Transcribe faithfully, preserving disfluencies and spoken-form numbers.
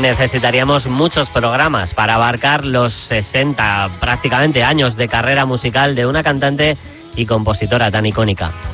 necesitaríamos muchos programas para abarcar los sesenta prácticamente años de carrera musical de una cantante y compositora tan icónica.